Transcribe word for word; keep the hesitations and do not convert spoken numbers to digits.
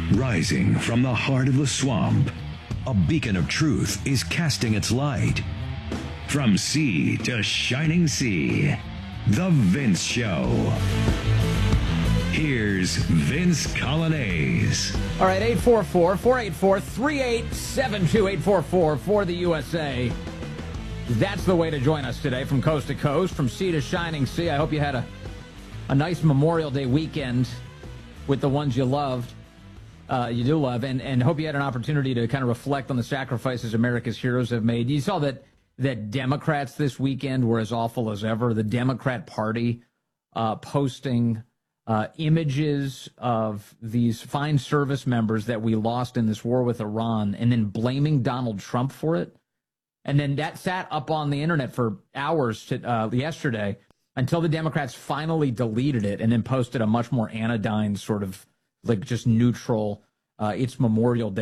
Rising from the heart of the swamp, a beacon of truth is casting its light. From sea to shining sea, The Vince Show. Here's Vince Coglianese. All right, eight four four, four eight four, three eight seven two, eight four four for the U S A. That's the way to join us today from coast to coast, from sea to shining sea. I hope you had a, a nice Memorial Day weekend with the ones you loved. Uh, you do love, and, and hope you had an opportunity to kind of reflect on the sacrifices America's heroes have made. You saw that that Democrats this weekend were as awful as ever. The Democrat Party uh, posting uh, images of these fine service members that we lost in this war with Iran, and then blaming Donald Trump for it. And then that sat up on the internet for hours to, uh, yesterday until the Democrats finally deleted it and then posted a much more anodyne sort of like just neutral, uh, it's Memorial Day.